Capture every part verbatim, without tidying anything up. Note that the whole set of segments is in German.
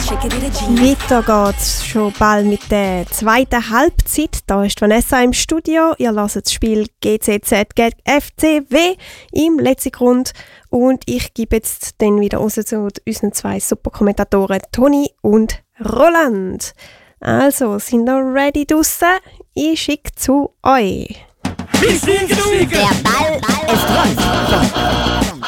Weiter geht's schon bald mit der zweiten Halbzeit. Da ist Vanessa im Studio. Ihr hört das Spiel G C Z gegen F C W im letzten Grund. Und ich gebe jetzt dann wieder raus zu unseren zwei Superkommentatoren Toni und Roland. Also, sind ihr ready draussen? Ich schicke zu euch. Der Ball ist rund.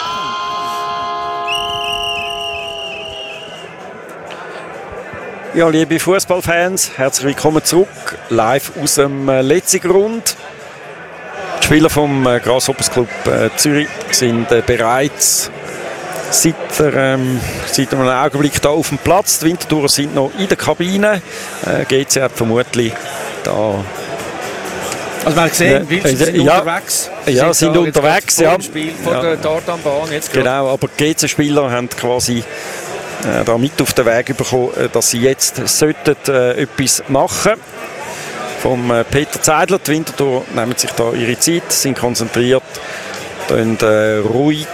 Ja, liebe Fußballfans, herzlich willkommen zurück, live aus dem äh, letzten Grund. Die Spieler vom äh, Grasshoppers Club äh, Zürich sind äh, bereits seit, ähm, seit einem Augenblick da auf dem Platz. Die Winterthurer sind noch in der Kabine. Äh, G C hat vermutlich da... Also man hat gesehen, ja, sind ja, unterwegs. Ja, sind, sind unterwegs, ja. Vor dem Spiel, vor ja. der Tartanbahn jetzt genau, aber die G C-Spieler haben quasi äh, da mit auf den Weg bekommen, dass sie jetzt sollten, äh, etwas machen. Vom äh, Peter Zeidler, die Winterthur nehmen sich da ihre Zeit, sind konzentriert, und äh, ruhig,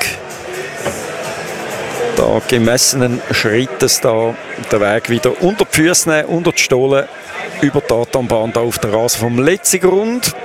da gemessenen Schrittes da den Weg wieder unter die Füße nehmen, unter die Stollen, über die Tartanbahn da auf der Rasen vom letzten Grund.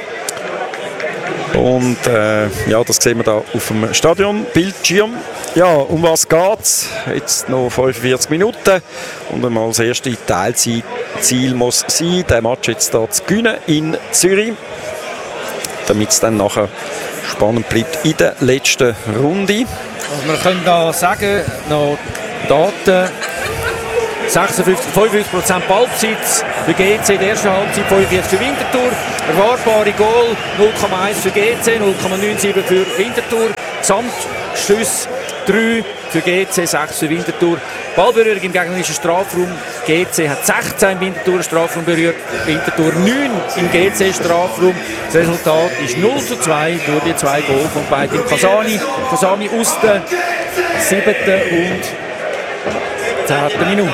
Und äh, ja, das sehen wir da auf dem Stadionbildschirm. Ja, um was geht's? Jetzt noch fünfundvierzig Minuten und einmal das erste Teilziel muss sein, den Match jetzt da zu gewinnen in Zürich, damit es dann nachher spannend bleibt in der letzten Runde. Also wir können da sagen, noch Daten: sechsundfünfzig, fünfundfünfzig Prozent Ballbesitz für G C, die erste Halbzeit, fünfundvierzig für Winterthur. Erwartbare Goal null Komma eins für G C, null Komma neunundneunzig für Winterthur. Gesamtschüsse drei für G C, sechs für Winterthur. Ballberührung im gegnerischen Strafraum. G C hat sechzehn im Winterthur Strafraum berührt, Winterthur neun im G C Strafraum. Das Resultat ist null zu zwei durch die zwei Goal von beiden Kasani. Kasami aus der siebten und zehnten Minute.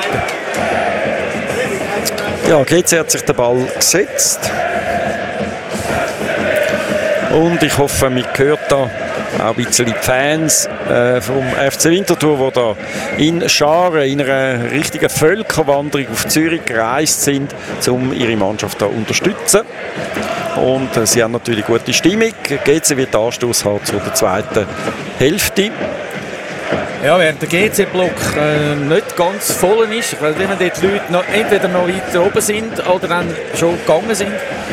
Ja, G C hat sich den Ball gesetzt. Und ich hoffe, man hört da auch ein bisschen die Fans äh, vom F C Winterthur, die da in Scharen, in einer richtigen Völkerwanderung auf Zürich gereist sind, um ihre Mannschaft da zu unterstützen. Und äh, sie haben natürlich gute Stimmung. G C wird Anstoß haben zu der zweiten Hälfte. Ja, während der G C-Block äh, nicht ganz voll ist, weil wenn dort die Leute noch, entweder noch weiter oben sind oder dann schon gegangen sind.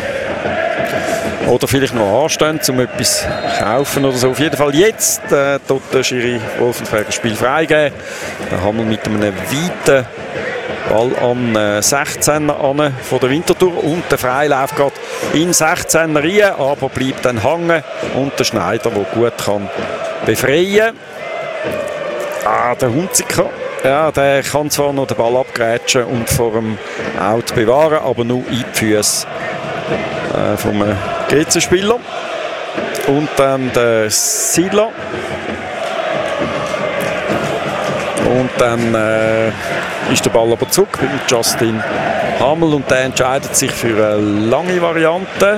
Oder vielleicht noch anstehen, um etwas zu kaufen oder so. Auf jeden Fall jetzt äh, dort der Schiri Wolfensberger Spiel freigeben. Dann haben wir mit einem weiten Ball an äh, sechzehner an von der Winterthur und der Freilauf geht in sechzehner rein, aber bleibt dann hängen und der Schneider, der gut kann befreien. Ah, der Hunziker, ja, der kann zwar noch den Ball abgrätschen und vor dem Out bewahren, aber nur in die Füße äh, vom äh, G C-Spieler. Und dann der Siedler. Und dann äh, ist der Ball aber zurück mit Justin Hammel und der entscheidet sich für eine lange Variante.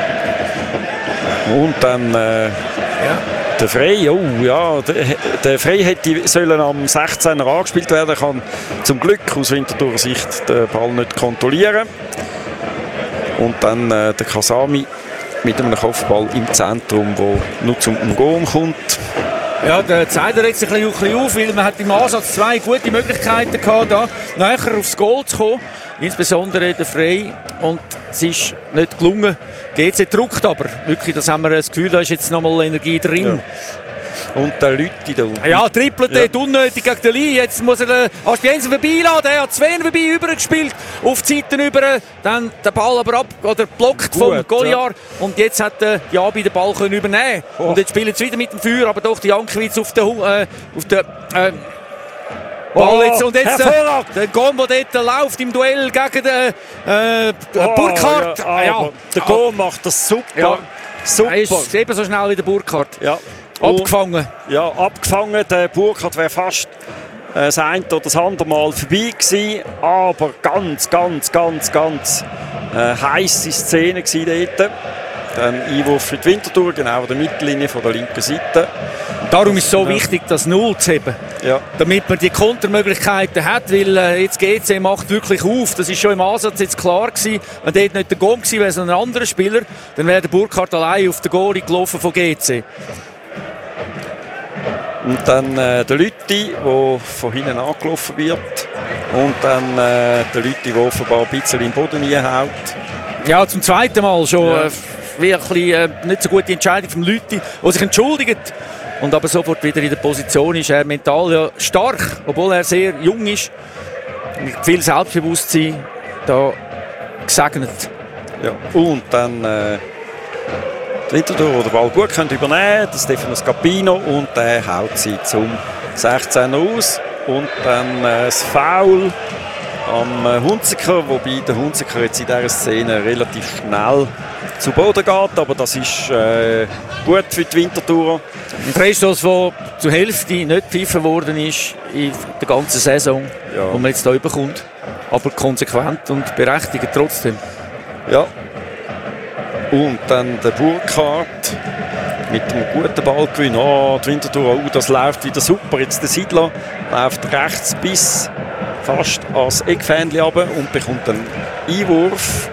Und dann äh, ja. Der Frey, oh ja, der, der Frey hätte sollen am sechzehner angespielt werden, kann zum Glück aus Winterthurer Sicht den Ball nicht kontrollieren. Und dann äh, der Kasami mit einem Kopfball im Zentrum, der nur zum Umgehen kommt. Ja, der Zeider regt sich ein bisschen auf, weil man hat im Ansatz zwei gute Möglichkeiten gehabt, da näher aufs Goal zu kommen. Insbesondere der Frey. Und es ist nicht gelungen. G C druckt aber wirklich, das haben wir das Gefühl, da ist jetzt nochmal Energie drin. Ja. Und der Leute da unten. Ja, trippelt ja. Dort unnötig gegen den Lee. Jetzt muss er den Aspiensen vorbeiladen. Er hat Sven vorbei übergespielt, auf die Seiten über. Dann der Ball aber ab, oder blockt vom Goliar. Ja. Und jetzt hat der Jabi den Ball können übernehmen. Oh. Und jetzt spielen sie wieder mit dem Feuer, aber doch die Jankiewicz auf der, äh, auf der äh, Ball jetzt. Und jetzt äh, der Gombo dort läuft im Duell gegen den äh, oh, Burkhardt. Ja, ja. Der Gombo macht das super. Ja. Super. Er ist eben so schnell wie der Burkhardt. Ja. Abgefangen. Und, ja, abgefangen. Der Burkhardt wäre fast äh, das eine oder das andere Mal vorbei gewesen. Aber ganz, ganz, ganz, ganz äh, heisse Szene gewesen dort. Ein Einwurf für die Winterthur, genau an der Mittellinie von der linken Seite. Darum ist es so wichtig, das Null zu heben. Ja. Damit man die Kontermöglichkeiten hat, weil äh, jetzt G C macht wirklich auf. Das ist schon im Ansatz jetzt klar gewesen. Wenn dort nicht der Gom gewesen wäre, sondern ein anderer Spieler, dann wäre der Burkhardt allein auf den Goalie gelaufen von G C. Und dann äh, der Lütti, der von hinten angelaufen wird. Und dann äh, der Lütti, der offenbar ein bisschen im Boden reinhaut. Ja, zum zweiten Mal schon Ja. äh, wirklich äh, nicht so gute Entscheidung vom Lütti, der sich entschuldigt und aber sofort wieder in der Position ist. Er mental ja stark, obwohl er sehr jung ist. Mit viel Selbstbewusstsein da gesegnet. Ja. Und dann äh, die Winterthur, die den Ball gut können übernehmen, das Stefano Scapino, und der haut sie zum sechzehner aus. Und dann äh, das Foul am äh, Hunziker, wobei der Hunziker jetzt in dieser Szene relativ schnell zu Boden geht, aber das ist äh, gut für die Winterthur. Ein Freistoß, der zur Hälfte nicht gepfiffen worden ist in der ganzen Saison, Ja. die man jetzt hier bekommt. Aber konsequent und berechtigt trotzdem. Ja. Und dann der Burkhardt mit einem guten Ballgewinn. Oh, die Winterthur, oh, das läuft wieder super. Jetzt der Siedler läuft rechts bis fast ans Eckfähnchen runter und bekommt einen Einwurf.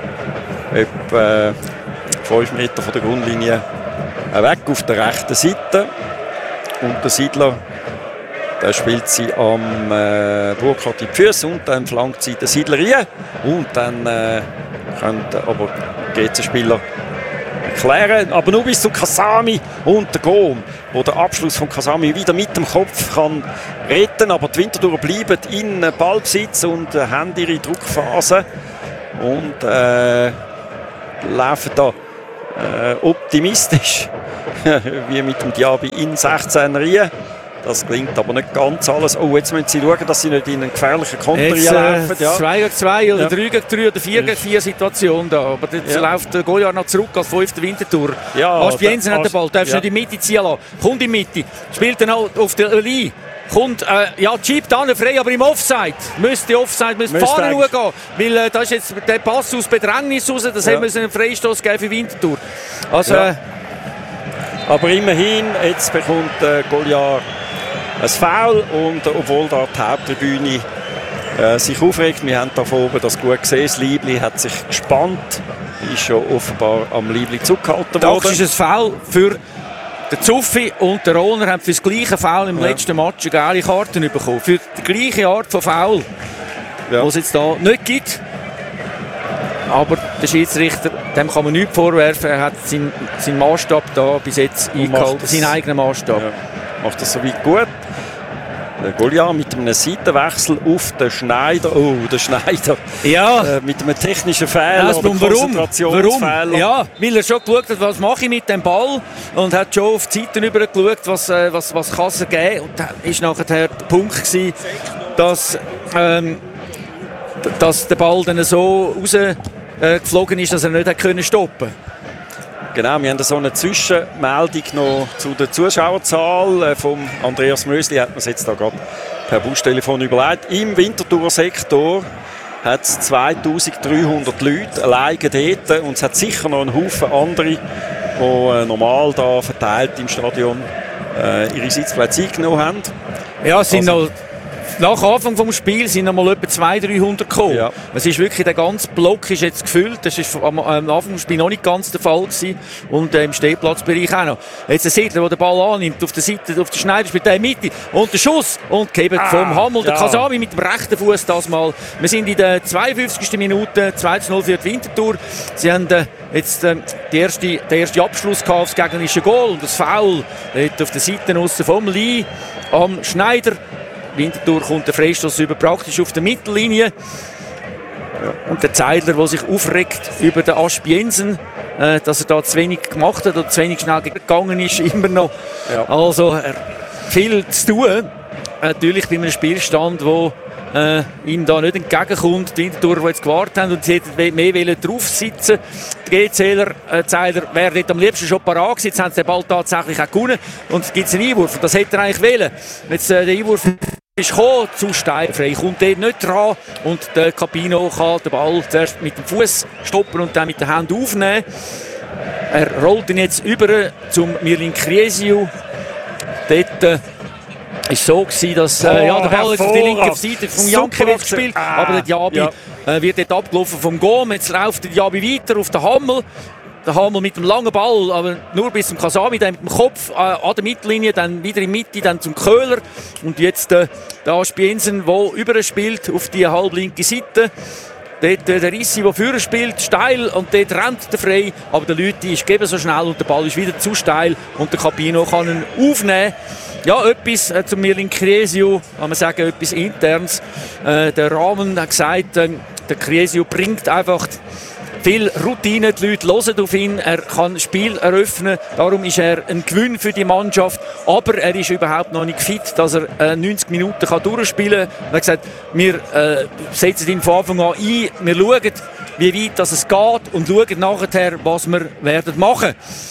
Etwa fünf Meter von der Grundlinie weg auf der rechten Seite. Und der Siedler, der spielt sie am äh, Burkhardt in die Füße und dann flankt sie den Siedler rein. Und dann äh, könnte aber G C-Spieler erklären, aber nur bis zu Kasami und der Gom, wo der Abschluss von Kasami wieder mit dem Kopf kann retten, aber die Winterthur bleiben in Ballbesitz und äh, haben ihre Druckphase und äh, laufen da äh, optimistisch wie mit dem Diaby in sechzehner rein. Das klingt aber nicht ganz alles. Oh, jetzt müssen sie schauen, dass sie nicht in einen gefährlichen Konter Jetzt reinlaufen. äh, Ja. zwei gegen zwei oder Ja. drei gegen drei oder vier gegen vier Situation da. Aber jetzt Ja. läuft der Goliath noch zurück als fünfter Winterthur. Ja, Aspiensen der- hat den Ball, darfst ja. nicht in die Mitte ziehen lassen. Kommt in die Mitte, spielt dann auch auf der Linie. Kommt, äh, ja, chippt an, frei, aber im Offside. Müsste Offside, müsste Müsste Fahne eigentlich. schauen. Weil äh, da ist jetzt der Pass aus Bedrängnis raus. Das Ja. haben wir einen Freistoß geben für Winterthur. Also, Ja. äh, Aber immerhin, jetzt bekommt äh, Goliath ein Foul und äh, obwohl da die Haupttribüne äh, sich aufregt, wir haben da von oben das gut gesehen, das Liebli hat sich gespannt, ist schon offenbar am Liebli zugehalten das worden. ist ein Foul für den Zuffi und der Rohner haben für das gleiche Foul im Ja. letzten Match eine gelbe Karte bekommen. Für die gleiche Art von Foul, Ja. die es jetzt hier nicht gibt. Aber der Schiedsrichter, dem kann man nichts vorwerfen. Er hat seinen, seinen Maßstab da bis jetzt Und eingehalten, macht es- seinen eigenen Maßstab. Ja, macht das soweit gut. Der Goliath mit einem Seitenwechsel auf den Schneider. Oh, der Schneider Ja. äh, mit einem technischen Fehler Ja, oder und warum? Konzentrationsfehler. Warum? Ja, weil er schon geschaut hat, was mache ich mit dem Ball und hat schon auf die Seiten über geschaut, was, äh, was, was kann es geben. Und dann ist nachher der Punkt gewesen, dass, ähm, d- dass der Ball dann so rausgeflogen ist, dass er nicht hat können stoppen. Genau, wir haben so eine Zwischenmeldung noch zu der Zuschauerzahl. Äh, Vom Andreas Mösli hat man es jetzt da gerade per Bustelefon überlegt. Im Winterthurer Sektor hat es zweitausenddreihundert Leute alleine dort und es hat sicher noch einen Haufen andere, die äh, normal da verteilt im Stadion äh, ihre Sitzplätze eingenommen haben. Ja, es sind Also- noch, nach Anfang des Spiels sind noch mal etwa zweihundert, dreihundert gekommen. Ja. Es ist wirklich, der ganze Block ist jetzt gefüllt. Das ist am, am Anfang des Spiels noch nicht ganz der Fall gewesen. Und äh, im Stehplatzbereich auch noch. Jetzt der Siedler, der den Ball annimmt, auf der Seite, auf der Schneider spielt der in die Mitte. Und der Schuss. Und gegeben Ah, vom Hammel, der ja. Kasami mit dem rechten Fuß das Mal. Wir sind in der zweiundfünfzigsten Minute, zwei zu null für die Winterthur. Sie haben äh, jetzt äh, die erste, den ersten Abschluss gehabt aufs gegnerische Goal. Und das Foul dort auf der Seite aussen vom Lee am Schneider. Winterthur kommt der Freistoß über praktisch auf der Mittellinie. Und der Zeidler, der sich aufregt über den Aspiensen, äh, dass er da zu wenig gemacht hat oder zu wenig schnell gegangen ist, immer noch. Ja. Also er, viel zu tun. Natürlich bei einem Spielstand, wo äh, ihm da nicht entgegenkommt. Die Winterthur, die jetzt gewartet haben und sie hätten mehr wollen drauf sitzen. Die G-Zähler, äh, Zeiler, wäre dort am liebsten schon parat gewesen. Jetzt haben sie den Ball tatsächlich auch gewonnen. Und es gibt einen Einwurf. Und das hätte er eigentlich wollen. Jetzt äh, der Einwurf ist gekommen, zu steinfrei, kommt dort nicht dran und der Capino kann den Ball zuerst mit dem Fuß stoppen und dann mit der Hand aufnehmen. Er rollt ihn jetzt über zum Mirlin Kriesiu Dort äh, ist so gewesen, dass äh, Oh, ja, der Ball auf die linke Seite von Jankiewicz Super gespielt, ah, aber der Diaby ja. äh, wird dort abgelaufen vom Gom. Jetzt läuft der Diaby weiter auf den Hammel. Der Hammel mit dem langen Ball, aber nur bis zum Kasami, dann mit dem Kopf äh, an der Mittellinie, dann wieder in die Mitte, dann zum Köhler. Und jetzt äh, der Aspiensen, der überspielt auf die halblinke Seite. Dort äh, der Rissi, der vorne spielt, steil, und dort rennt der frei. Aber der Lüthi ist eben so schnell und der Ball ist wieder zu steil und der Capino kann ihn aufnehmen. Ja, etwas äh, zu Mirlin Criesio, kann man sagen, etwas Internes. Äh, der Rahmen hat gesagt, äh, der Criesio bringt einfach viel Routine, die Leute hören auf ihn, er kann das Spiel eröffnen, darum ist er ein Gewinn für die Mannschaft, aber er ist überhaupt noch nicht fit, dass er äh, neunzig Minuten kann durchspielen kann. Er hat gesagt, wir äh, setzen ihn von Anfang an ein, wir schauen, wie weit das es geht und schauen nachher, was wir werden machen.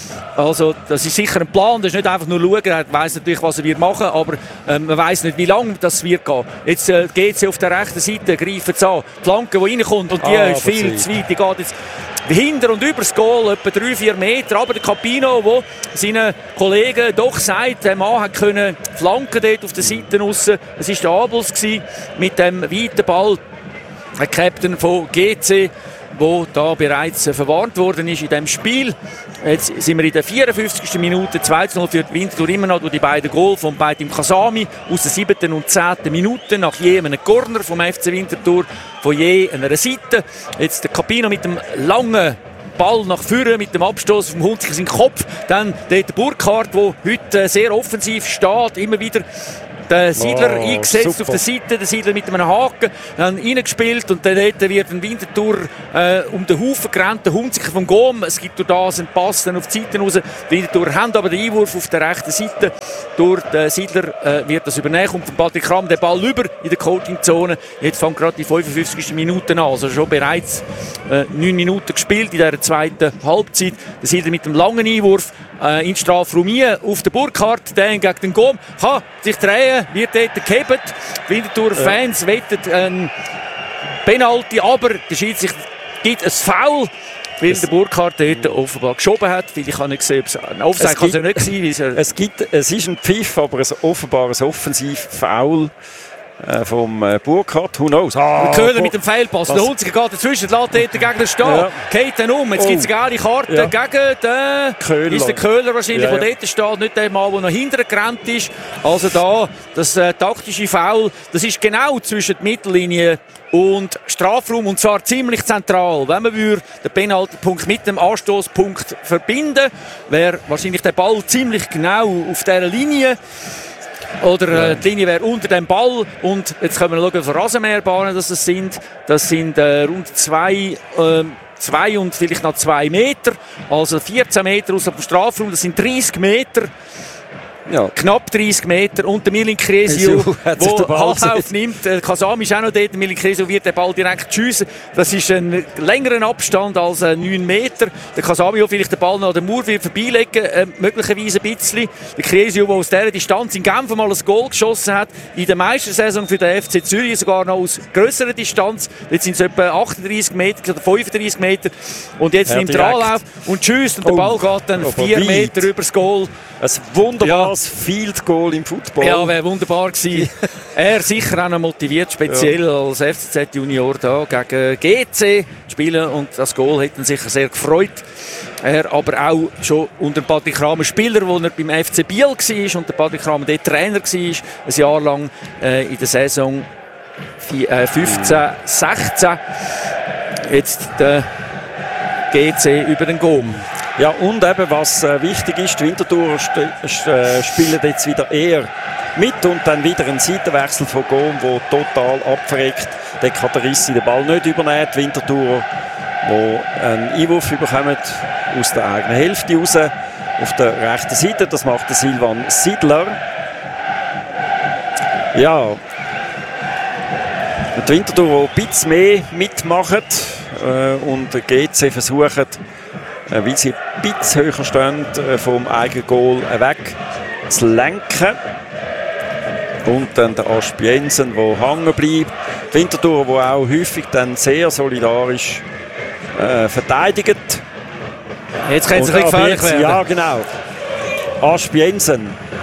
Also das ist sicher ein Plan, das ist nicht einfach nur schauen, er weiss natürlich, was er wird machen, aber äh, man weiss nicht, wie lange das wird gehen. Jetzt äh, geht sie auf der rechten Seite, greifen sie an, die Flanke, die reinkommt, und die ah, ist viel zu weit, die geht jetzt hinter und über das Goal, etwa drei vier Meter, aber der Capino, der seinen Kollegen doch sagt, der Mann hat können flanken dort auf der Seite raus. Es war der Abels gewesen, mit dem weiten Ball, der Captain von G C, wo da bereits äh, verwarnt worden ist in diesem Spiel. Jetzt sind wir in der vierundfünfzigsten Minute, zwei zu null für die Winterthur, immer noch durch die beiden Goal von Beitim Kasami aus der siebten und zehnten Minute, nach je einem Corner vom F C Winterthur, von je einer Seite. Jetzt der Capino mit dem langen Ball nach vorne mit dem Abstoß vom Hund sich in den Kopf. Dann der Burkhardt, der heute sehr offensiv steht, immer wieder der Siedler oh, eingesetzt super. auf der Seite, der Siedler mit einem Haken, dann reingespielt, und dann wird ein Winterthur äh, um den Haufen gerannt, der Hund sich vom Gom, es gibt durch das einen Pass dann auf die Seite raus. Die Winterthur haben aber den Einwurf auf der rechten Seite, durch den Siedler äh, wird das übernehmen, kommt von Patrick Kram der Ball über in der Coaching-Zone. Jetzt fängt gerade die fünfundfünfzigste Minute an, also schon bereits äh, neun Minuten gespielt in dieser zweiten Halbzeit. Der Siedler mit dem langen Einwurf äh, in Strafraum hier auf den Burkhardt, der gegen den Gom kann sich drehen, wird dort gehebt. Winterthur-Fans ja. wettet ein Penalty, aber der Schiedsrichter gibt ein Foul, weil es der Burkhardt dort offenbar geschoben hat. Ich kann nicht sehen, ob es ein Offside kann es ja nicht sein. Es, gibt, es ist ein Pfiff, aber ein offenbar ein Offensiv-Foul äh, vom äh, Burkhardt. Who knows? Ah, der Köhler mit dem Fehlpass. Der Hunziker geht dazwischen, lässt dort den Gegner stehen. Ja. Geht dann um. Jetzt oh. gibt es eine gelbe Karte ja. gegen den Köhler. Ist der Köhler wahrscheinlich, ja, ja. der dort steht. Nicht der Mann, der noch hinterher gerannt ist. Also da, das äh, taktische Foul, das ist genau zwischen der Mittellinie und Strafraum, und zwar ziemlich zentral. Wenn man den Penaltypunkt mit dem Anstoßpunkt verbinden, wäre wahrscheinlich der Ball ziemlich genau auf dieser Linie. Oder äh, ja. die Linie wäre unter dem Ball. Und jetzt können wir schauen, wie viele Rasenmäherbahnen das sind. Das sind äh, rund zwei, äh, zwei und vielleicht noch zwei Meter. Also vierzehn Meter aus dem Strafraum. Das sind dreißig Meter. Ja. Knapp dreißig Meter, und der Mirlin Criesio, der Halblauf nimmt. Der Kasami ist auch noch dort. Der Mirlin Criesio wird den Ball direkt schiessen. Das ist ein längerer Abstand als neun Meter. Der Kasami will vielleicht den Ball noch an den Mauer vorbeilegen, äh, möglicherweise ein bisschen. Der Criesio, der aus dieser Distanz in Genf mal ein Goal geschossen hat, in der Meistersaison für den F C Zürich sogar noch aus grösserer Distanz. Jetzt sind es etwa achtunddreißig Meter oder fünfunddreißig Meter. Und jetzt ja, nimmt er Anlauf und schießt, und der Ball geht dann vier Meter über das Goal. Ein wunderbares ja. Field Goal im Football. Ja, wäre wunderbar gewesen. Er sicher auch noch motiviert, speziell ja. als F C Z Junior da gegen G C zu spielen, und das Goal hätte ihn sicher sehr gefreut. Er aber auch schon unter Patrick Kramer Spieler, wo er beim F C Biel war und der Patrick Kramer dort Trainer war, ein Jahr lang äh, in der Saison fünfzehn sechzehn. Jetzt der G C über den Gom. Ja, und eben, was äh, wichtig ist, die Winterthur st- st- äh, spielen jetzt wieder eher mit, und dann wieder ein Seitenwechsel von Gom, der total abverreckt. Der kann der Rissi den Ball nicht übernehmen. Die Winterthur, die einen Einwurf bekommen aus der eigenen Hälfte raus auf der rechten Seite. Das macht der Silvan Siedler. Ja, die Winterthur, die ein bisschen mehr mitmachen äh, und der G C versuchen, weil sie ein bisschen höher stehen, vom eigenen Goal weg zu lenken. Und dann der Aspiensen, der hängen bleibt. Die Winterthur, die auch häufig dann sehr solidarisch äh, verteidigt. Jetzt kann es ein bisschen gefährlich werden. Ja, genau. Aspiensen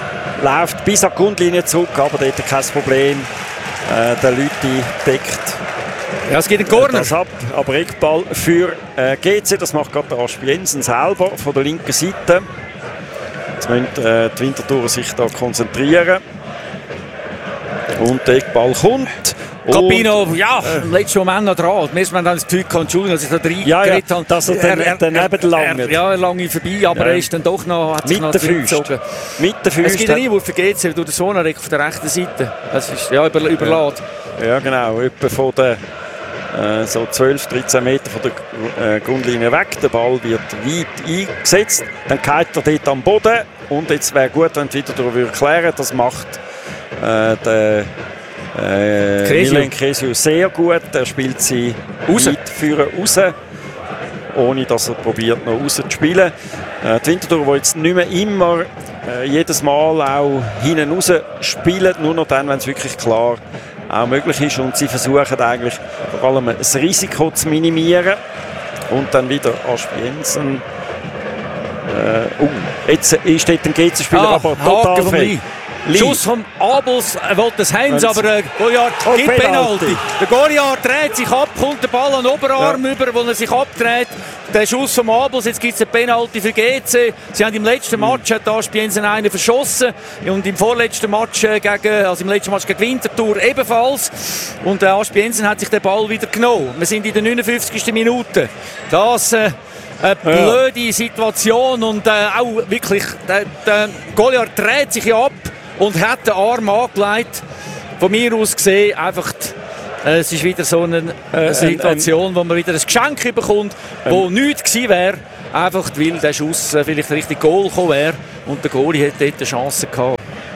läuft bis an die Grundlinie zurück, aber dort kein Problem. Äh, der Lüthi deckt ja, es gibt einen Corner. das ab, aber Eckball für äh, G C, das macht gerade der Aspi Jensen selber von der linken Seite. Jetzt müssen äh, die Winterthurer sich da konzentrieren. Und der Eckball kommt. Capino, ja, äh, im letzten Moment noch dran. Wir haben dann das Gefühl gehabt, dass ich da rein ja, ja, habe. dass er, er, er daneben langt. Ja, er lange vorbei, aber ja. er ist dann doch noch, hat sich mit noch der Füße. Mit der Füße. Es gibt einen Einwurf für G C durch den Sonarek auf der rechten Seite. Das ist ja über, überladen. Ja. ja, genau. Etwa von der äh, so zwölf, dreizehn Meter von der äh, Grundlinie weg. Der Ball wird weit eingesetzt. Dann geht er dort am Boden. Und jetzt wäre gut, wenn die Winterthurer klären. Das macht äh, der Äh, Milan Cresio sehr gut, er spielt sie raus. Weit führen raus, ohne dass er probiert noch raus zu spielen. Äh, die Winterthurer, die jetzt nicht mehr immer äh, jedes Mal auch hinten raus spielen, nur noch dann, wenn es wirklich klar auch möglich ist, und sie versuchen eigentlich vor allem das Risiko zu minimieren. Und dann wieder Aspi Jensen. Äh, uh, jetzt ist dort ein G C-Spieler, ah, aber total frei. Lee. Schuss vom Abels, er wollte das Heinz, aber äh, Goliath oh, gibt Penalty. Penalty. Der Goliath dreht sich ab, kommt der Ball an den Oberarm ja. über, wo er sich abdreht. Der Schuss vom Abels, jetzt gibt es eine Penalty für G C. Sie haben im letzten Match hat Aspi Jensen einen verschossen und im vorletzten Match gegen, also im letzten Match gegen Winterthur ebenfalls. Und der Aspi Jensen hat sich den Ball wieder genommen. Wir sind in der neunundfünfzigsten Minute. Das äh, eine blöde ja. Situation und äh, auch wirklich, der, der Goliath dreht sich ja ab und hat den Arm angelegt. Von mir aus gesehen, einfach, äh, es ist wieder so eine äh, Situation, ähm, wo man wieder ein Geschenk bekommt, wo ähm, nichts gewesen wäre. Einfach, weil der Schuss äh, vielleicht richtig Goal gekommen wäre und der Goalie hätte dort eine Chance gehabt.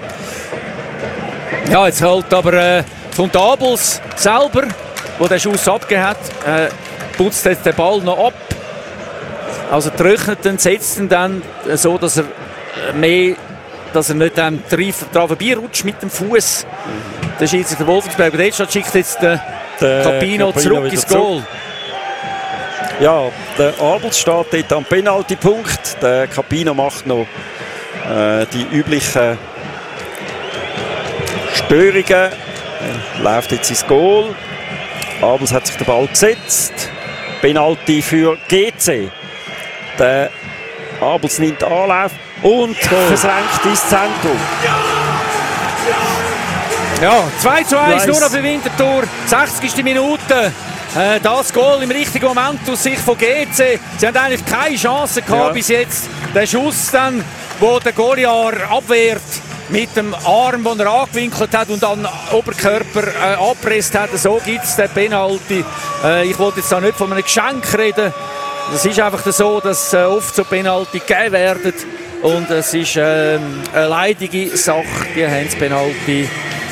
Ja, jetzt halt aber äh, von Abels selber, der den Schuss abgegeben hat, äh, putzt jetzt den Ball noch ab. Also trocknet ihn, setzt ihn dann äh, so, dass er äh, mehr dass er nicht ähm, daran vorbeirutscht mit dem Fuß. Der Schiedsrichter Wolfensberg. Bei der schickt jetzt der, der Capino, Capino zurück ins Goal. Ja, der Abels steht dort am Penaltypunkt. Der Capino macht noch äh, die üblichen Störungen. Er läuft jetzt ins Goal. Abels hat sich den Ball gesetzt. Penalty für G C. Der Abels nimmt Anlauf und versenkt ins Zentrum. Ja, zwei zu eins nur noch für Winterthur, sechzigste Minute. Äh, das Goal im richtigen Moment aus Sicht von G C. Sie haben eigentlich keine Chance gehabt ja. bis jetzt. Der Schuss dann, wo der Goliath abwehrt mit dem Arm, den er angewinkelt hat und dann Oberkörper äh, abpresst hat. So gibt es den Penalty. Äh, ich wollte jetzt da nicht von einem Geschenk reden. Es ist einfach so, dass äh, oft so Penalty gegeben werden. Und es ist äh, eine leidige Sache, die Hands-Penalty.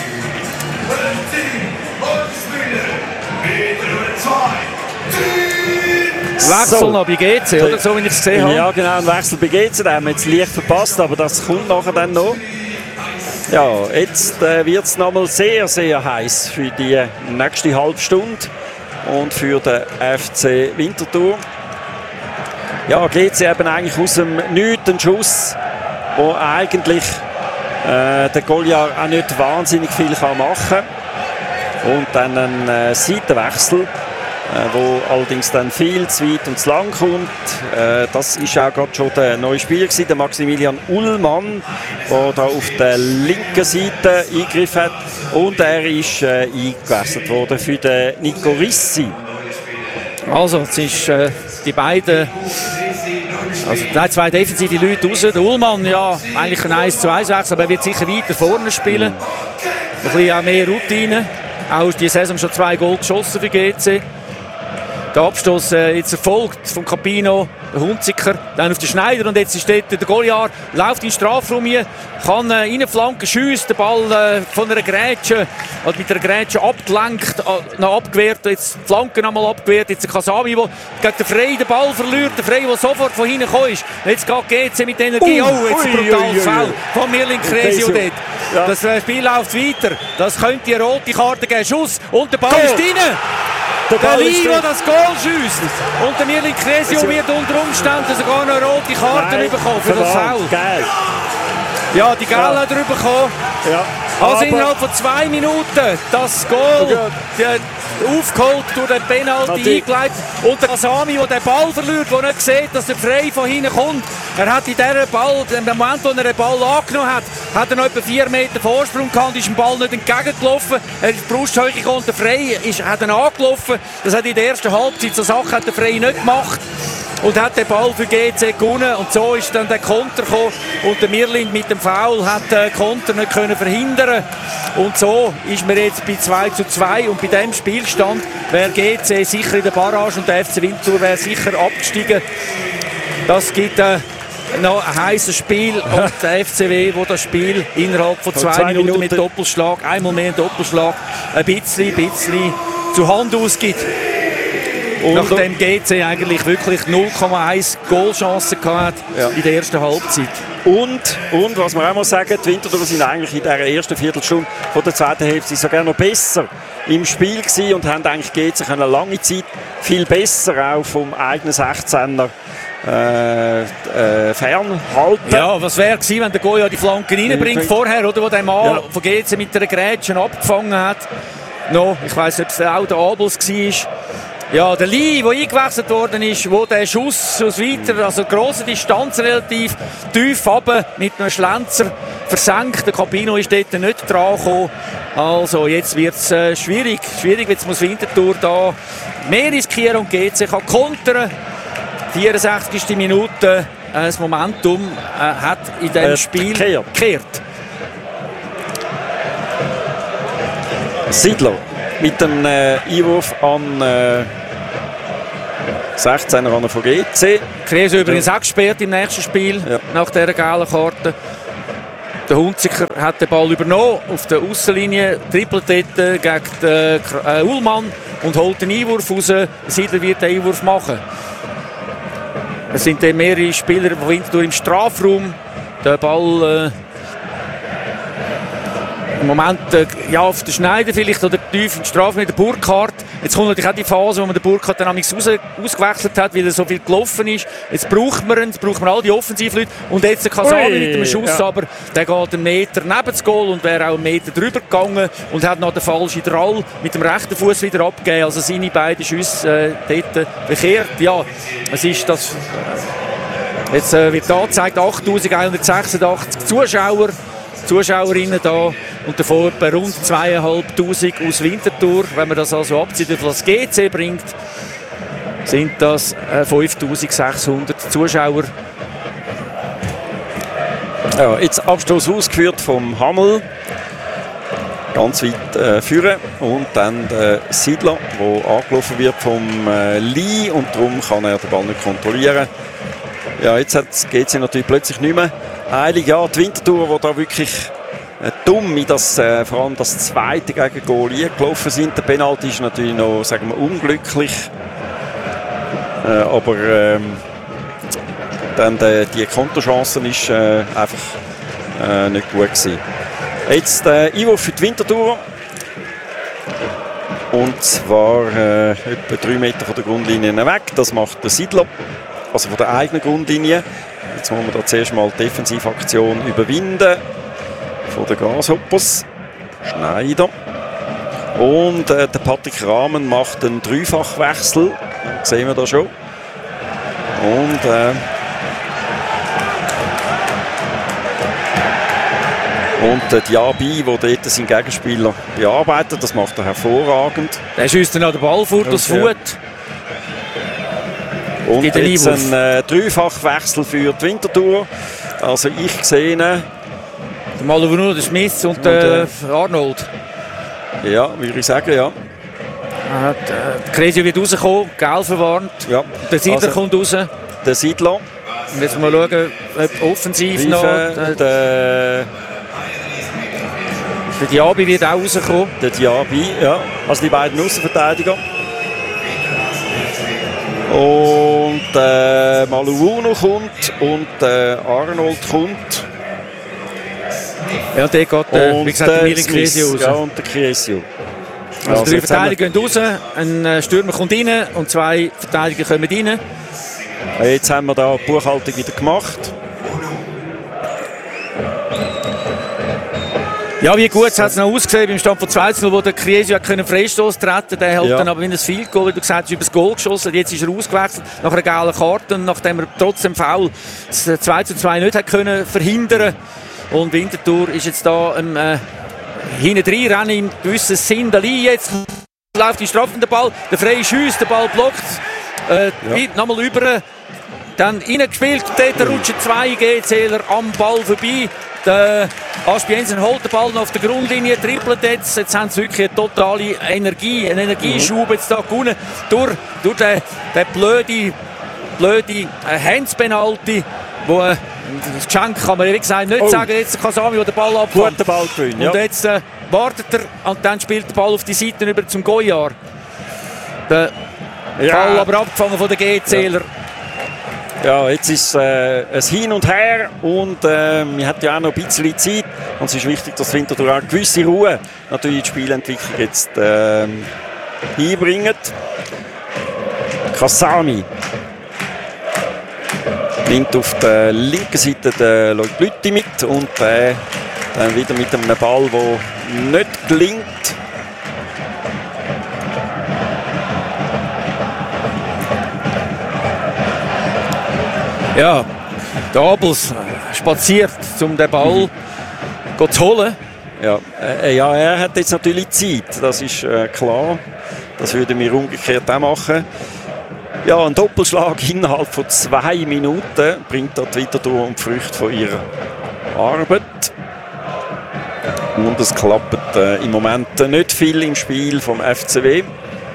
Wechsel so. Noch bei G C, oder? So wie ich es gesehen habe. Ja, genau, ein Wechsel bei G C, den haben wir jetzt leicht verpasst, aber das kommt nachher dann noch. Ja, jetzt äh, wird es nochmal sehr, sehr heiß für die nächste Halbstunde und für den F C Winterthur. Ja, G C eben eigentlich aus dem Nichts einen Schuss, wo eigentlich äh, der Goliath auch nicht wahnsinnig viel kann machen kann. Und dann ein äh, Seitenwechsel, äh, wo allerdings dann viel zu weit und zu lang kommt. Äh, das war auch gerade schon der neue Spieler gewesen, der Maximilian Ullmann, der da auf der linken Seite eingegriffen hat. Und er ist äh, eingewechselt worden für den Nico Rissi. Also, jetzt ist äh, die beiden, also die zwei defensive Leute raus. Der Ullmann, ja, eigentlich ein eins zu eins Wechsel, aber er wird sicher weiter vorne spielen. Ein bisschen auch mehr Routine. Auch die Saison schon zwei Goal geschossen für G C. Der Abstoß äh, jetzt erfolgt von Capino, der Hunziker, dann auf den Schneider und jetzt ist dort der Goliath, läuft in den Strafraum hier, kann äh, reinflanken, schiesst, der Ball äh, von einer Grätsche, also mit einer Grätsche abgelenkt, äh, noch abgewehrt, jetzt die Flanke nochmal abgewehrt, jetzt der Kasami, der gegen den Frey den Ball verliert, der Frey, der sofort von hinten gekommen ist. Jetzt geht G C mit Energie, uh, oh, jetzt ein brutales Foul von Milan Cresio dort. Ja. Das äh, Spiel läuft weiter, das könnte eine rote Karte geben, Schuss und der Ball Goal. Ist rein. Der, der Lee, der das Goal schießt. Und der Milan Cresio wird unter Umständen sogar noch eine rote Karte bekommen für das Foul. Geil. Ja, die Gala ja. drüber gekommen. Ja. Also innerhalb von zwei Minuten das Goal die, aufgeholt durch den Penalty eingeleitet. Und der Asami, der den Ball verliert, der nicht sieht, dass der Frey von hinten kommt. Er hat in diesem Ball, im Moment, wo er den Ball angenommen hat, hat er noch etwa vier Meter Vorsprung gehabt, ist dem Ball nicht entgegengelaufen. Er ist die Brusthöhe gekommen und der Frey ist, hat ihn angelaufen. Das hat in der ersten Halbzeit so Sachen hat der Frey nicht gemacht. Und hat den Ball für G C gewonnen. Und so ist dann der Konter gekommen. Und der Mirlind mit dem Foul hat den Konter nicht können verhindern. Und so ist man jetzt bei zwei zu zwei. Und bei diesem Spielstand wäre G C sicher in der Barrage und der F C Winterthur wäre sicher abgestiegen. Das gibt äh, noch ein heißes Spiel. Und der F C W, wo das Spiel innerhalb von zwei, zwei Minuten, Minuten mit Doppelschlag, einmal mehr Doppelschlag, ein bisschen, bisschen zu Hand ausgibt. Und nachdem G C eigentlich wirklich null Komma eins Goalchancen hatte ja. in der ersten Halbzeit. Und, und was man auch mal sagen, die Winterthur sind eigentlich in dieser ersten Viertelstunde von der zweiten Hälfte sogar noch besser im Spiel gewesen und haben eigentlich G C eine lange Zeit viel besser auch vom eigenen sechzehner äh, äh, fernhalten. Ja, was wäre gewesen, wenn der Goya die Flanken reinbringt ja, vorher, oder, wo der Mann ja. von G C mit der Grätsche abgefangen hat. No, ich weiss nicht, ob es auch der Abels war. Ja, der Lee, der eingewechselt worden ist, wo der Schuss aus weiter, also grosse Distanz relativ tief runter mit einem Schlenzer versenkt. Der Capino ist dort nicht dran gekommen. Also jetzt wird es äh, schwierig. Schwierig, jetzt muss Winterthur da mehr riskieren und G C kann kontern. vierundsechzigste Minute. Äh, das Momentum äh, hat in diesem äh, Spiel gekehrt. Siedler mit dem äh, Einwurf an äh, sechzehner an von G C. Krese übrigens auch gesperrt im nächsten Spiel, ja. nach dieser gelben Karte. Der Hunziker hat den Ball übernommen auf der Aussenlinie, trippelt dort gegen den äh, Ullmann und holt den Einwurf raus. Siedler wird den Einwurf machen. Es sind dann mehrere Spieler von Winterthur im Strafraum. Der Ball... Äh, Im Moment äh, ja, auf der Schneider vielleicht oder tief in die Strafe mit der Burkhardt. Jetzt kommt natürlich auch die Phase, wo man den Burkhardt dann raus, ausgewechselt hat, weil er so viel gelaufen ist. Jetzt braucht man ihn, jetzt braucht man all die Offensivleute. Und jetzt der Kasami mit dem Schuss, ja. aber der geht einen Meter neben das Goal und wäre auch einen Meter drüber gegangen und hat noch den falschen Drall mit dem rechten Fuß wieder abgegeben. Also seine beiden Schüsse äh, dort bekehrt. Ja, es ist das... Jetzt äh, wird angezeigt, achttausendeinhundertsechsundachtzig Zuschauer. Zuschauerinnen da und davor bei rund zweitausendfünfhundert aus Winterthur. Wenn man das also abzieht, wie viel das G C bringt, sind das äh, fünftausendsechshundert Zuschauer. Ja, jetzt Abstoß ausgeführt vom Hammel. Ganz weit äh, führen. Und dann der Siedler, der angelaufen wird vom äh, Lee und darum kann er den Ball nicht kontrollieren. Ja, jetzt hat G C natürlich plötzlich nicht mehr eilig. Ja, die Winterthur, die da wirklich äh, dumm in das, äh, vor allem das zweite gegen Goal eingelaufen sind. Der Penalty ist natürlich noch, sagen wir, unglücklich. Äh, aber ähm, dann die, die Konterchancen ist äh, einfach äh, nicht gut gewesen. Jetzt der äh, Einwurf für die Winterthur. Und zwar äh, etwa drei Meter von der Grundlinie weg. Das macht der Siedler. Also von der eigenen Grundlinie. Jetzt müssen wir da zuerst mal die Defensivaktion überwinden. Von den Grasshoppers. Schneider. Und äh, der Patrick Rahmen macht einen Dreifachwechsel. Das sehen wir da schon. Und äh, Und äh, Diaby, der dort seinen Gegenspieler bearbeitet, das macht er hervorragend. Der schießt dann auch den Ball vor das Fuß. Und jetzt ein äh, Dreifachwechsel für die Winterthur. Also ich sehe... Der Malovano, der Smith und, und äh, Arnold. Ja, würde ich sagen, ja. Äh, der Cresio wird rauskommen, gelb verwarnt. Ja. Der Siedler also, kommt raus. Der Siedler. Und jetzt mal schauen, ob offensiv Rife, noch... Der, der, der Diaby wird auch rauskommen. Der Diaby, ja. Also die beiden Außenverteidiger. Und äh, Maluuno kommt und äh, Arnold kommt. Ja, der geht, äh, und wie gesagt, der Milan Cresio raus. Ja, und der Cresio. Also, also drei Verteidiger gehen raus, ein Stürmer kommt rein und zwei Verteidiger kommen rein. Jetzt haben wir da die Buchhaltung wieder gemacht. Ja, wie gut hat es noch ausgesehen beim Stand von zwei zu null, wo der Kriesi einen Freistoß treten, der hat Ja. dann aber wie ein Field Goal, wie du gesagt hast, über das Goal geschossen. Jetzt ist er ausgewechselt nach einer gelben Karte und nachdem er trotzdem Foul das zwei zu zwei nicht hat können verhindern. Und Winterthur ist jetzt da ähm, äh, hinten drin, rennen im gewissen Sinn. Der Lee jetzt läuft die strafende Ball, der freie Schuss, der Ball blockt, äh, Ja. nochmal über, dann reingespielt, dort rutschen zwei G-Zähler am Ball vorbei. Der Aspiensen holt den Ball noch auf der Grundlinie, trippelt jetzt. Jetzt haben sie wirklich eine totale Energie, einen Energieschub jetzt da gewonnen. Durch, durch den, den blöden, blöden äh, Hands-Penalty, wo äh, das Geschenk kann man wie gesagt nicht Oh. sagen. Jetzt Kasami, der den Ball abfängt. Guter Ballgewinn, ja. Und jetzt äh, wartet er und dann spielt der Ball auf die Seite über zum Goyard. Der Ja. Ball aber abgefangen von den G-Zähler. Ja, jetzt ist äh, ein Hin und Her und äh, wir haben ja auch noch ein bisschen Zeit und es ist wichtig, dass Winterthur auch eine gewisse Ruhe natürlich die Spielentwicklung jetzt äh, einbringt. Kasami nimmt auf der linken Seite den Leut Lütti mit und äh, dann wieder mit einem Ball, der nicht gelingt. Ja, der Abels spaziert, um den Ball mhm. zu holen. Ja, äh, ja, er hat jetzt natürlich Zeit, das ist äh, klar. Das würden wir umgekehrt auch machen. Ja, ein Doppelschlag innerhalb von zwei Minuten bringt dort Winterthur um die Früchte von ihrer Arbeit. Und es klappt äh, im Moment nicht viel im Spiel vom F C W.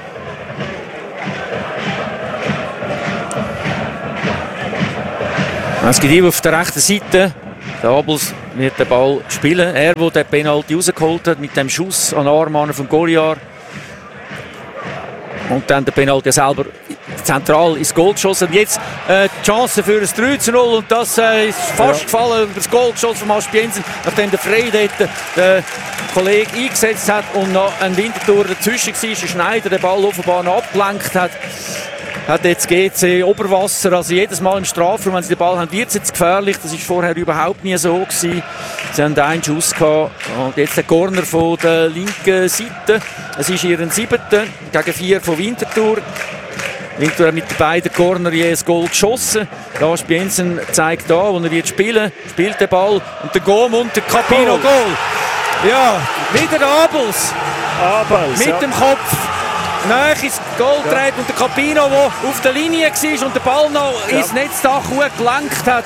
Es gibt hier auf der rechten Seite. Der Abels wird den Ball spielen. Er, der den Penalty rausgeholt hat mit dem Schuss an den Arm von Goyard. Und dann der Penalty selber zentral ins Goal geschossen. Und jetzt äh, die Chance für ein drei zu null. Und das äh, ist fast ja. gefallen über das Goal geschossen von Aspiensen, nachdem der Frey dort den Kollegen eingesetzt hat und noch ein Winterthur dazwischen war. Der Schneider den Ball offenbar noch abgelenkt hat. Hat jetzt G C Oberwasser, also jedes Mal im Strafraum, wenn sie den Ball haben, wird es jetzt gefährlich. Das war vorher überhaupt nie so gewesen. Sie haben einen Schuss gehabt und jetzt der Corner von der linken Seite. Es ist ihren siebten gegen vier von Winterthur. Winterthur hat mit den beiden Corner je ein Goal geschossen. Da Spiensen zeigt da, wo er wird spielen, spielt den Ball und der Gom und der Capino Goal. Ja, wieder der Abels. Abels mit ja. dem Kopf. Nähe ins Goal ja. trägt und der Capino, der auf der Linie war und den Ball noch ja. ins Netzdach gut gelenkt hat.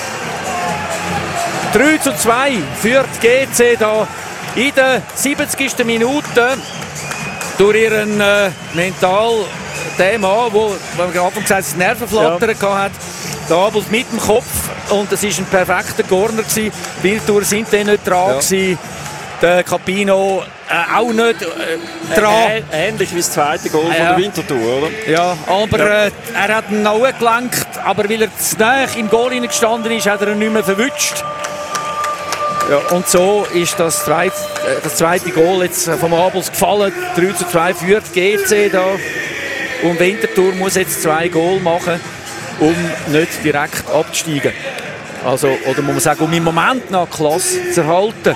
drei zu zwei führt G C da in der siebzigsten Minute durch ihren äh, mental den Mann, wo man am Anfang gesagt hat, das Nervenflattern ja. hat. Der Abels mit dem Kopf und es war ein perfekter Corner gewesen. Winterthur sind dann nicht dran ja. gewesen. Der Capino äh, auch nicht äh, dran. Äh, ähnlich wie das zweite Goal ja. von der Winterthur, oder? Ja, aber ja. Äh, er hat ihn auch gelenkt, aber weil er zu nahe im Goal gestanden ist, hat er ihn nicht mehr verwünscht. Ja. Und so ist das zweite, äh, das zweite Goal jetzt vom Abels gefallen. drei zu zwei führt G C da. Und Winterthur muss jetzt zwei Goal machen, um nicht direkt abzusteigen. Also, oder muss man sagen, um im Moment nach Klasse zu erhalten.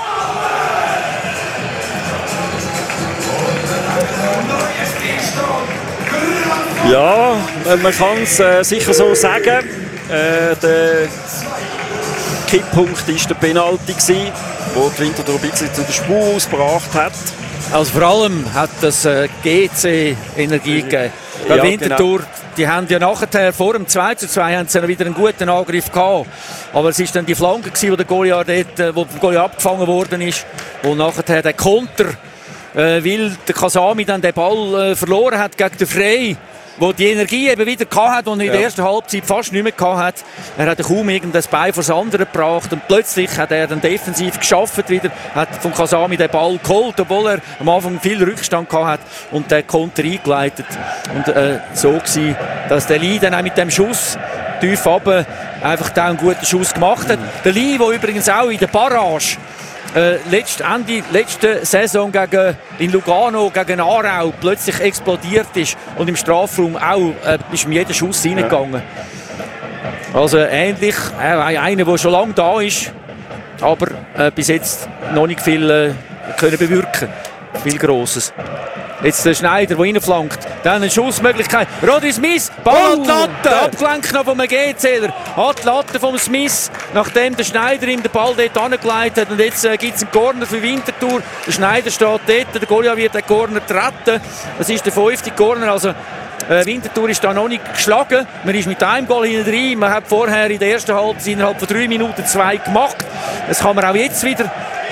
Ja, man kann es äh, sicher so sagen. Äh, der Kipppunkt war der Penalty, wo die Winterthur ein bisschen zu der Spur ausgebracht hat. Also vor allem hat das äh, G C Energie gegeben. Bei ja, Winterthur, genau. Die haben ja nachher vor dem zwei zu zwei haben sie ja wieder einen guten Angriff gehabt. Aber es war dann die Flanke, gewesen, wo der Goyard dort, wo der Goyard abgefangen worden ist. Und nachher der Konter, äh, weil der Kasami dann den Ball äh, verloren hat gegen den Frey, wo die Energie eben wieder hatte, die er in der ja. ersten Halbzeit fast nicht mehr hatte. Er hat kaum irgendein Bein vor das andere gebracht und plötzlich hat er dann defensiv geschafft wieder, hat von Kasami den Ball geholt, obwohl er am Anfang viel Rückstand hatte und den Konter eingeleitet. Und äh, so war, dass der Lee dann auch mit dem Schuss tief runter einfach da einen guten Schuss gemacht hat. Mhm. Der Lee, der übrigens auch in der Barrage Äh, letzt, Ende letzte Saison gegen, in Lugano gegen Aarau plötzlich explodiert ist und im Strafraum auch äh, ist ihm jeder Schuss reingegangen. Ja. Also ähnlich, äh, einer, der schon lange da ist, aber äh, bis jetzt noch nicht viel äh, können bewirken. Viel Grosses. Jetzt der Schneider, der reinflankt. Dann eine Schussmöglichkeit. Rodri Smith, Ball an die Latte. Abgelenkt noch vom G C-Ler. Hat die Latte vom Smith, nachdem der Schneider ihm den Ball dort angeleitet hat. Und jetzt äh, gibt es einen Corner für Winterthur. Der Schneider steht dort. Der Goliath wird den Corner treten. Das ist der fünfte Corner. Also äh, Winterthur ist da noch nicht geschlagen. Man ist mit einem Goal hinten drin. Man hat vorher in der ersten Halbzeit innerhalb von drei Minuten zwei gemacht. Das kann man auch jetzt wieder.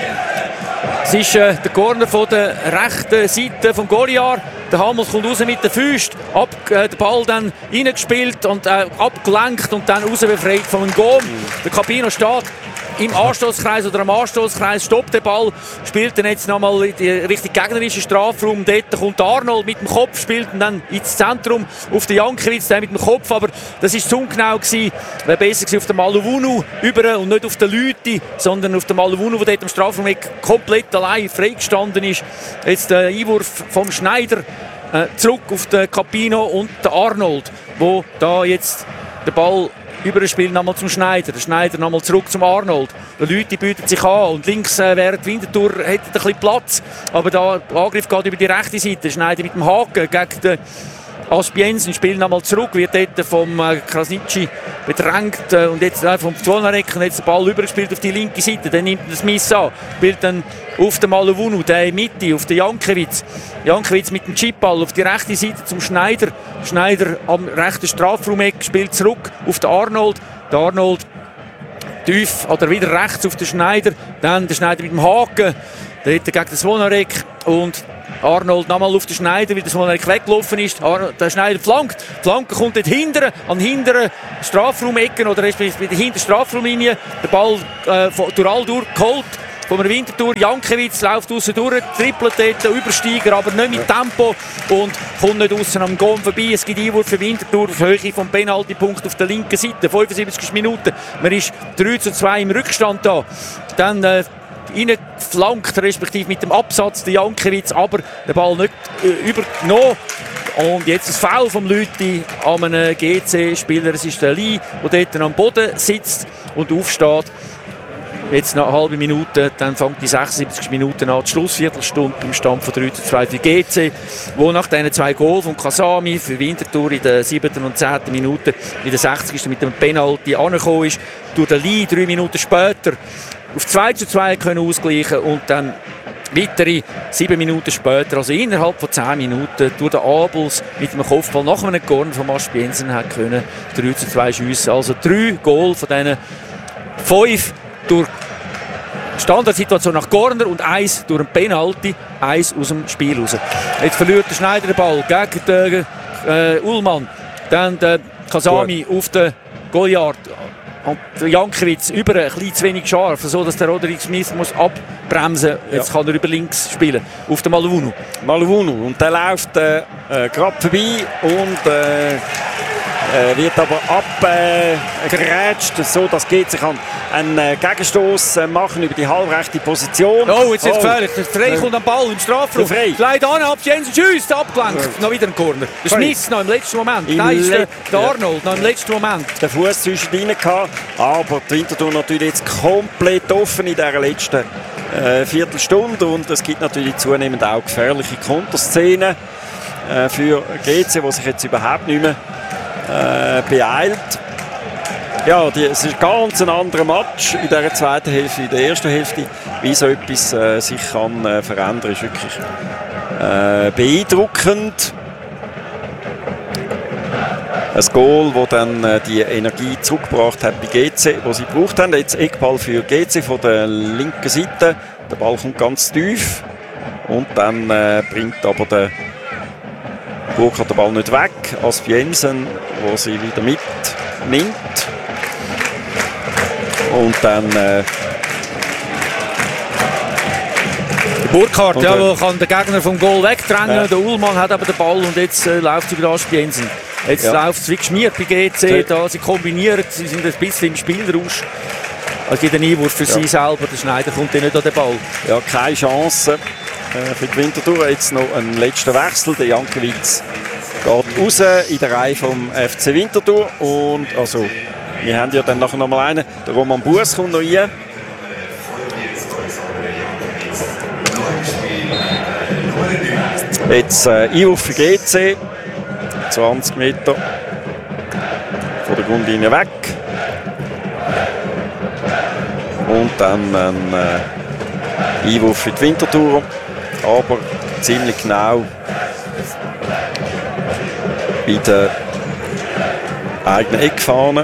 Es ist äh, der Corner von der rechten Seite vom Goliath. Der Hamels kommt raus mit den Füßen, ab, äh, der Ball dann reingespielt und äh, abgelenkt und dann raus befreit von Ngom. Der Capino steht im Anstoßkreis oder am Anstoßkreis, stoppt den Ball, spielt dann jetzt nochmal in den richtig gegnerischen Strafraum. Dort kommt Arnold mit dem Kopf, spielt dann ins Zentrum auf den Jankiewicz, der mit dem Kopf, aber das war zu ungenau gewesen. Wäre besser gewesen auf den Maluvunu über und nicht auf den Leute, sondern auf den Maluvunu, der dort im Strafraum komplett allein freigestanden ist. Jetzt der Einwurf vom Schneider äh, zurück auf den Capino und den Arnold, wo da jetzt der Ball über das Spiel nochmal zum Schneider. Der Schneider nochmal zurück zum Arnold. Die Leute bieten sich an und links äh, während Winterthur hätte ein bisschen Platz. Aber da, der Angriff geht über die rechte Seite. Der Schneider mit dem Haken gegen den Aspiensen. Spielt nochmal zurück, wird dort vom äh, Krasnitschi bedrängt äh, und jetzt äh, vom Zwolnarek und jetzt der Ball übergespielt auf die linke Seite. Dann nimmt er das Miss an. Spielt dann auf den Maluvunu, der in Mitte, auf den Jankiewicz. Jankiewicz mit dem Chipball auf die rechte Seite zum Schneider. Schneider am rechten Strafraumeck spielt zurück auf den Arnold. Der Arnold tief oder wieder rechts auf den Schneider. Dann der Schneider mit dem Haken. Der gegen den Svonarek und Arnold nochmal auf den Schneider, weil der Svonarek weggelaufen ist. Arnold, der Schneider flankt. Die Flanke kommt dort hinten, an hinteren Strafraumecken oder respektive hinter der Strafraumlinie. Der Ball äh, durch all durchgeholt. Von der Winterthur, Jankiewicz läuft aussen durch, trippelt dort, Übersteiger, aber nicht mit Tempo und kommt nicht aussen am Gom vorbei. Es gibt Einwurf für Winterthur auf Höhe vom Penaltypunkt auf der linken Seite, fünfundsiebzig Minuten. Man ist drei zu zwei im Rückstand da. Dann äh, reingeflankt, respektive mit dem Absatz der Jankiewicz, aber der Ball nicht äh, übergenommen. Und jetzt das Foul vom Lüthi an einem G C-Spieler. Es ist der Lee, der dort am Boden sitzt und aufsteht. Jetzt noch eine halbe Minute, dann fängt die sechsundsiebzig Minuten an, die Schlussviertelstunde im Stand von drei zu zwei für G C, wo nach diesen zwei Goals von Kasami für Winterthur in der siebten und zehnten Minute, in der sechzigsten mit dem Penalty angekommen ist, durch den Lee drei Minuten später auf zwei zu zwei können ausgleichen und dann weitere sieben Minuten später, also innerhalb von zehn Minuten, durch den Abels mit dem Kopfball nach einem Corner von Aspiensen hat können drei zu zwei schiessen. Also drei Goal von diesen fünf durch Standardsituation nach Corner und eins durch einen Penalty, eins aus dem Spiel raus. Jetzt verliert der Schneider den Ball gegen den äh, Ullmann, dann der Kasami Gut. auf den Goliath und der Jankiewicz über ein bisschen zu wenig scharf, so dass der Roderick Smith muss abbremsen. Jetzt ja. kann er über links spielen, auf den Maluvunu. Maluvunu und der läuft äh, äh, gerade vorbei und äh, äh, wird aber abgerätscht, äh, so dass G C kann einen äh, Gegenstoß äh, machen über die halbrechte Position. Oh, jetzt ist es gefährlich. Der Frey kommt am Ball im Strafraum. Leider an, ab Jensen schießt, abgelenkt. Ja. Noch wieder ein Corner. Der Smith noch im letzten Moment. Im Nein, ist der, der Arnold noch im letzten Moment. Der Fuß zwischen ihnen gehabt, aber die Winterthur natürlich jetzt komplett offen in dieser letzten äh, Viertelstunde und es gibt natürlich zunehmend auch gefährliche Konterszenen äh, für G C, die sich jetzt überhaupt nicht mehr äh, beeilt. Ja, die, es ist ein ganz anderer Match in dieser zweiten Hälfte, in der ersten Hälfte. Wie so etwas äh, sich kann äh, verändern, ist wirklich äh, beeindruckend. Ein Goal, das dann äh, die Energie zurückgebracht hat bei G C, die sie gebraucht haben. Jetzt Eckball für G C von der linken Seite. Der Ball kommt ganz tief und dann äh, bringt aber der Burkhardt den Ball nicht weg. Aspiensen, wo sie wieder mitnimmt. Und dann äh, Burkhardt, und, ja, äh, kann den Gegner vom Goal wegdrängen. Ja. Der Ullmann hat aber den Ball und jetzt äh, läuft es über den Aspiensen. Jetzt ja. läuft es wie geschmiert bei G C. Da, sie kombinieren, sie sind ein bisschen im Spielrausch. Es gibt einen Einwurf für ja. sie selber. Der Schneider kommt nicht an den Ball. Ja, keine Chance äh, für die Winterthur. Jetzt noch ein letzter Wechsel. Der Jankiewicz geht raus in der Reihe vom F C Winterthur. Und also, wir haben ja dann nachher noch mal einen. Der Roman Buß kommt noch rein. Jetzt äh, Einwurf für G C. zwanzig Meter von der Grundlinie weg. Und dann ein äh, Einwurf für die Winterthur. Aber ziemlich genau bei der eigenen Eckfahne.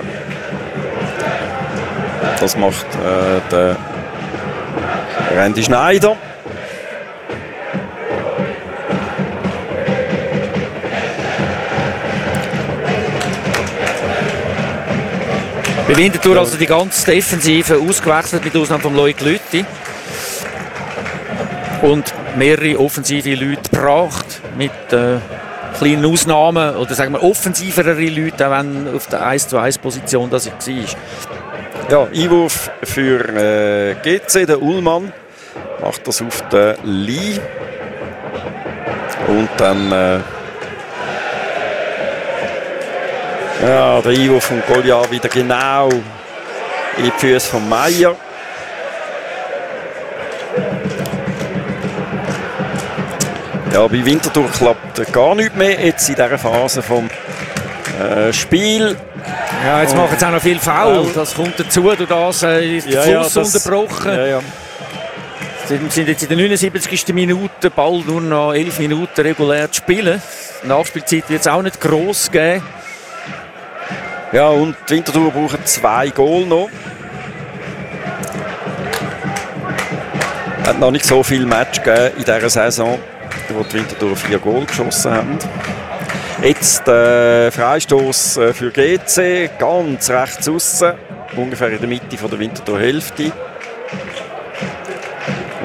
Das macht äh, der Randy Schneider. Bei Winterthur also die ganze Defensive ausgewechselt, mit Ausnahme von Loic Lüthi. Und mehrere offensive Leute gebracht, mit äh, kleinen Ausnahmen, oder sagen wir offensivere Leute, auch wenn auf der eins zu eins Position das war. Ja, Einwurf für äh, G C, der Ullmann macht das auf den Lee. Und dann äh, ja, der Einwurf von Goliath wieder genau in die Füße von Meier. Ja, bei Winterthur klappt gar nichts mehr jetzt in dieser Phase vom äh, Spiel. Ja, jetzt machen sie auch noch viel Foul. Das kommt dazu, durch das äh, ist der Ja, ja, Fluss das- unterbrochen. Ja, ja. Wir sind jetzt in der neunundsiebzigsten Minute, Ball nur noch elf Minuten regulär zu spielen. Die Nachspielzeit wird es auch nicht gross geben. Ja, und die Winterthur brauchen zwei Goal noch. Es hat noch nicht so viele Matches gegeben in dieser Saison, wo die Winterthur vier Goal geschossen haben. Jetzt der äh, Freistoß für G C, ganz rechts aussen, ungefähr in der Mitte von der Winterthur Hälfte.